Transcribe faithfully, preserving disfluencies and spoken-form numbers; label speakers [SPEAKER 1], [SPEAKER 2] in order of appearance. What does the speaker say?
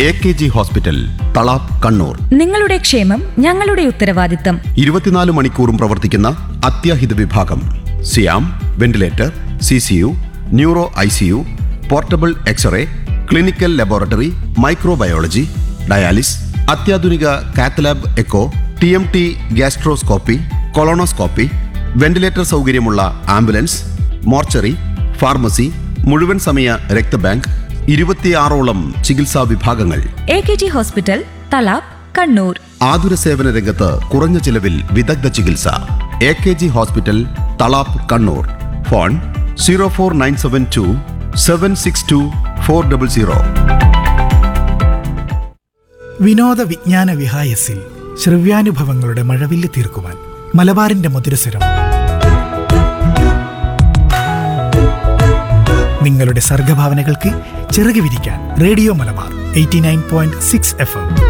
[SPEAKER 1] A K G hospital, Thalap, Kannur.
[SPEAKER 2] നിങ്ങളുടെ ക്ഷേമം ഞങ്ങളുടെ ഉത്തരവാദിത്തം.
[SPEAKER 1] ഇരുപത്തിനാല് മണിക്കൂറും പ്രവർത്തിക്കുന്ന അത്യാഹിത വിഭാഗം. സിയാം, ventilator, C C U, neuro I C U, portable x-ray, clinical laboratory, microbiology, dialysis, അത്യാധുനിക cath lab echo, T M T, gastroscopy, colonoscopy, ventilator സൗകര്യമുള്ള ആംബുലൻസ്, മോർച്ചറി, ഫാർമസി, മുഴുവൻ സമയ രക്തബാങ്ക്, ഇരുപത്തിയാറോളം ചികിത്സാ വിഭാഗങ്ങൾ.
[SPEAKER 2] A K G hospital, Thalap, Kannur.
[SPEAKER 1] ആതുര സേവന രംഗത്ത് കുറഞ്ഞ ചിലവിൽ വിദഗ്ധ ചികിത്സ. A K G hospital, Thalap, Kannur. Phone zero four nine seven to seven six to four double zero.
[SPEAKER 3] വിനോദ വിജ്ഞാന വിഹായസിൽ ശ്രവ്യാനുഭവങ്ങളുടെ മഴവില്ല് തീർക്കുവാൻ മലബാറിന്റെ മധുരസ്വരം. നിങ്ങളുടെ സർഗഭാവനകൾക്ക് ചിറക് വിരിക്കാൻ radio Malabar eighty nine point six F M.